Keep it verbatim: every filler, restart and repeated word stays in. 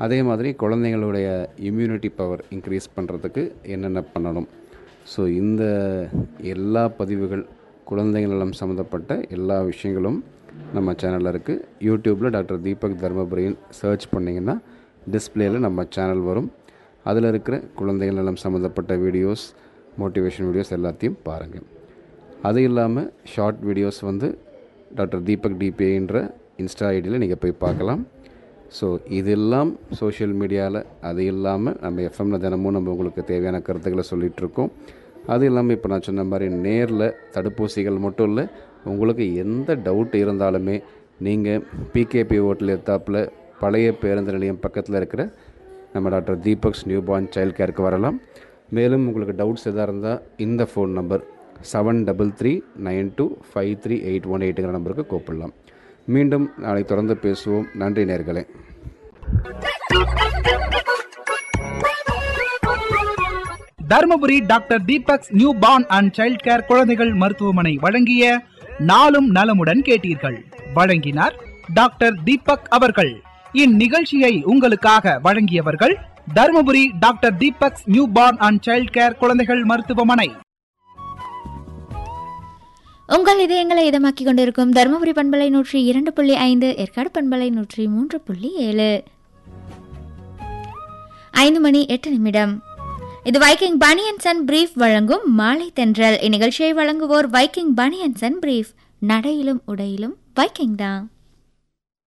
அதே மாதிரி குழந்தைங்களுடைய immunity power increase பண்ணுறதுக்கு என்னென்ன பண்ணணும். ஸோ இந்த எல்லா பதிவுகள் குழந்தைகள் நலம் சம்மந்தப்பட்ட எல்லா விஷயங்களும் நம்ம சேனலில் இருக்குது. யூடியூப்பில் டாக்டர் தீபக் தர்மபுரின்னு சர்ச் பண்ணிங்கன்னா டிஸ்பிளேயில் நம்ம சேனல் வரும். அதில் இருக்கிற குழந்தைகள் நலம் சம்மந்தப்பட்ட வீடியோஸ், மோட்டிவேஷன் வீடியோஸ் எல்லாத்தையும் பாருங்கள். அது இல்லாமல் ஷார்ட் வீடியோஸ் வந்து டாக்டர் தீபக் டிபிஐன்ற இன்ஸ்டா ஐடியில் நீங்கள் போய் பார்க்கலாம். ஸோ இதெல்லாம் சோஷியல் மீடியாவில், அது இல்லாமல் நம்ம எஃப்எம்ல தினமும் நம்ம உங்களுக்கு தேவையான கருத்துக்களை சொல்லிகிட்ருக்கோம். அது இல்லாமல் இப்போ நான் சொன்ன மாதிரி நேரில் தடுப்பூசிகள் மட்டும் இல்லை, உங்களுக்கு எந்த டவுட் இருந்தாலுமே நீங்கள் பிகேபி ஹோட்டல் எத்தாப்பில் பழைய பேருந்து நிலையம் பக்கத்தில் இருக்கிற நம்ம doctor Deepak's new born child கேருக்கு வரலாம். மேலும் உங்களுக்கு டவுட்ஸ் எதாக இருந்தால் இந்த phone number seven double three nine two five three eight one எயிட்டுங்கிற நம்பருக்கு கூப்பிடலாம். மீண்டும் நாளை தொடர்ந்து பேசுவோம். நன்றி நேயர்களே. Dharmapuri doctor Deepak's new born and child care குழந்தைகள் மருத்துவமனை வழங்கிய நாளும் நலமுடன் கேட்டீர்கள். வழங்கினார் டாக்டர் தீபக் அவர்கள். இந்நிகழ்ச்சியை உங்களுக்காக வழங்கியவர்கள் Dharmapuri doctor Deepak's new born and child care குழந்தைகள் மருத்துவமனை. உங்கள் இதயங்களை இதமாக்கிக் கொண்டிருக்கும் தருமபுரி பண்பலை நூற்றி இரண்டு புள்ளி ஐந்து, ஏற்காடு பண்பலை நூற்றி மூன்று புள்ளி ஏழு. ஐந்து மணி எட்டு நிமிடம். இது வைக்கிங் பனியன்ஸ் அண்ட் பிரீஃப் வழங்கும் மாலை தென்றல். இந்நிகழ்ச்சியை வழங்குவோர் வைக்கிங் பனியன்ஸ் அண்ட் பிரீஃப். நடையிலும் உடையிலும் வைக்கிங் தான்.